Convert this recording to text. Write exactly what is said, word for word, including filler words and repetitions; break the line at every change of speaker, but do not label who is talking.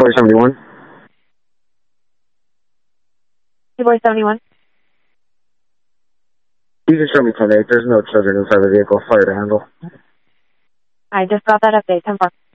four seventy-one.
two four seventy-one.
You can show me ten eight. There's no children inside the vehicle. Fire to handle.
I just got that update. ten four.